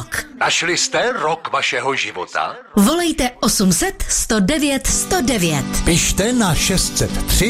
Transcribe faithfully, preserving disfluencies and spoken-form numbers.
rok. Našli jste rok vašeho života? Volejte osm set sto devět sto devět. Pište na šest set tři